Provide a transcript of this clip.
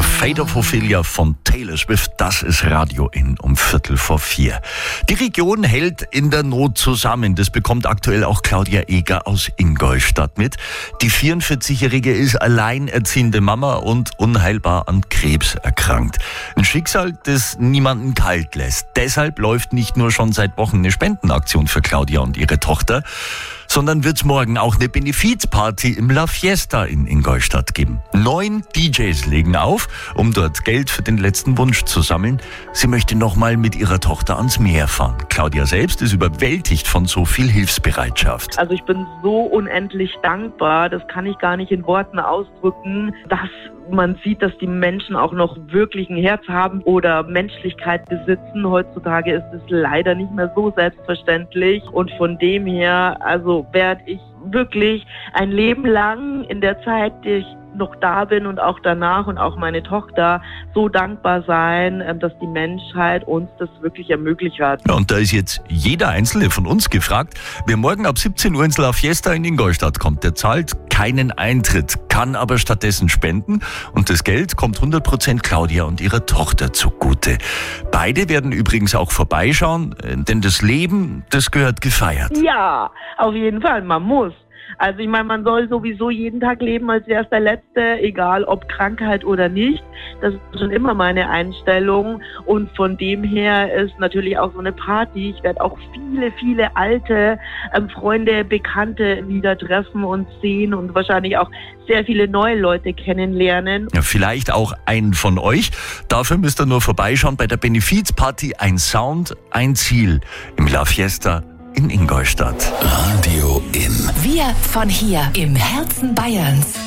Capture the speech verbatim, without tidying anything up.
Fate of Ophelia von Taylor Swift, das ist Radio in um Viertel vor vier. Die Region hält in der Not zusammen. Das bekommt aktuell auch Claudia Eger aus Ingolstadt mit. Die vierundvierzigjährige ist alleinerziehende Mama und unheilbar an Krebs erkrankt. Ein Schicksal, das niemanden kalt lässt. Deshalb läuft nicht nur schon seit Wochen eine Spendenaktion für Claudia und ihre Tochter, sondern wird's morgen auch eine Benefizparty im La Fiesta in Ingolstadt geben. Neun D Js legen auf, um dort Geld für den letzten Wunsch zu sammeln. Sie möchte nochmal mit ihrer Tochter ans Meer fahren. Claudia selbst ist überwältigt von so viel Hilfsbereitschaft. Also ich bin so unendlich dankbar, das kann ich gar nicht in Worten ausdrücken, dass man sieht, dass die Menschen auch noch wirklich ein Herz haben oder Menschlichkeit besitzen. Heutzutage ist es leider nicht mehr so selbstverständlich und von dem her, also werde ich wirklich ein Leben lang in der Zeit, die ich noch da bin und auch danach und auch meine Tochter so dankbar sein, dass die Menschheit uns das wirklich ermöglicht hat. Ja, und da ist jetzt jeder Einzelne von uns gefragt, wer morgen ab siebzehn Uhr ins La Fiesta in Ingolstadt kommt, der zahlt keinen Eintritt, kann aber stattdessen spenden und das Geld kommt hundert Prozent Claudia und ihrer Tochter zugute. Beide werden übrigens auch vorbeischauen, denn das Leben, das gehört gefeiert. Ja, auf jeden Fall, man muss. Also ich meine, man soll sowieso jeden Tag leben, als wäre es der letzte, egal ob Krankheit oder nicht. Das ist schon immer meine Einstellung und von dem her ist natürlich auch so eine Party. Ich werde auch viele, viele alte ähm, Freunde, Bekannte wieder treffen und sehen und wahrscheinlich auch sehr viele neue Leute kennenlernen. Ja, vielleicht auch einen von euch. Dafür müsst ihr nur vorbeischauen bei der Benefizparty Ein Sound, ein Ziel im La Fiesta in Ingolstadt. Radio in. Wir von hier im Herzen Bayerns.